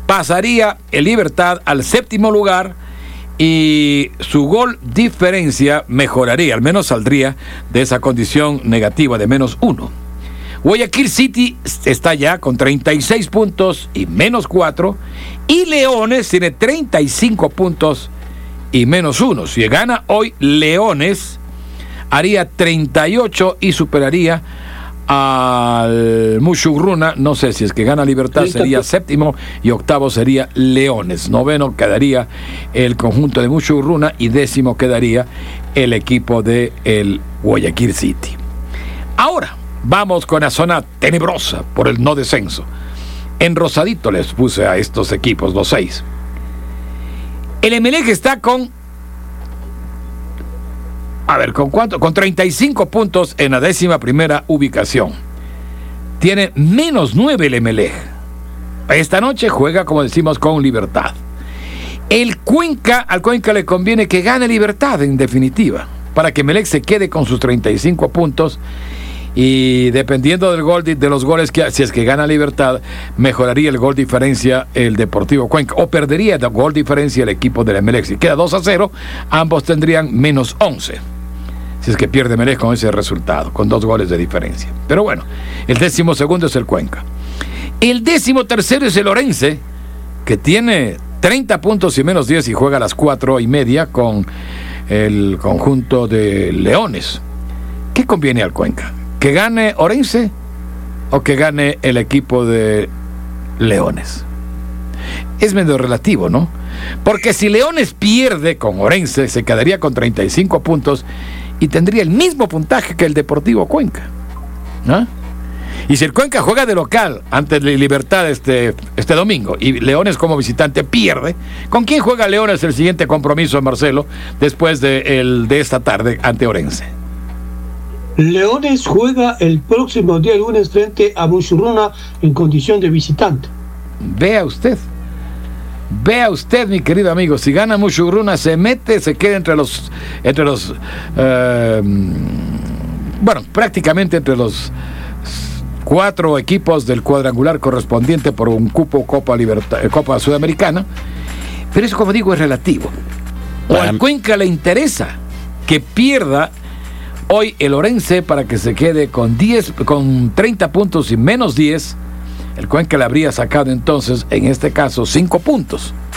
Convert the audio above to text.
pasaría el Libertad al séptimo lugar y su gol diferencia mejoraría, al menos saldría de esa condición negativa de -1. Guayaquil City está ya con 36 puntos y -4, y Leones tiene 35 puntos y -1. Si gana hoy Leones, haría 38 y superaría al Mushurruna. No sé si es que gana Libertad, sería séptimo, y octavo sería Leones. Noveno quedaría el conjunto de Mushurruna y décimo quedaría el equipo de el Guayaquil City. Ahora vamos con la zona tenebrosa por el no descenso. En rosadito les puse a estos equipos, los 6. El Emelec está con... ¿con cuánto? Con 35 puntos en la 11ª ubicación. Tiene -9 el Emelec. Esta noche juega, como decimos, con Libertad. Al Cuenca le conviene que gane Libertad, en definitiva, para que Emelec se quede con sus 35 puntos. Y dependiendo del gol, de los goles que, si es que gana Libertad, mejoraría el gol diferencia el Deportivo Cuenca, o perdería el gol diferencia el equipo del Emelec. Si queda 2-0, ambos tendrían -11. Si es que pierde Emelec con ese resultado, con 2 goles de diferencia. Pero bueno, el 12º es el Cuenca. El 13º es el Orense, que tiene 30 puntos y -10 y juega a las 4:30 con el conjunto de Leones. ¿Qué conviene al Cuenca? ¿Que gane Orense o que gane el equipo de Leones? Es medio relativo, ¿no? Porque si Leones pierde con Orense, se quedaría con 35 puntos y tendría el mismo puntaje que el Deportivo Cuenca, ¿no? Y si el Cuenca juega de local ante Libertad este domingo y Leones como visitante pierde, ¿con quién juega Leones el siguiente compromiso, Marcelo, después de esta tarde ante Orense? Leones juega el próximo día lunes frente a Mushurruna en condición de visitante. Vea usted, mi querido amigo, si gana Mushurruna se queda entre los prácticamente entre los 4 equipos del cuadrangular correspondiente por un cupo Copa Sudamericana. Pero eso, como digo, es relativo. O al Cuenca le interesa que pierda hoy el Orense para que se quede con 30 puntos y -10. El Cuenca le habría sacado entonces, en este caso, 5 puntos.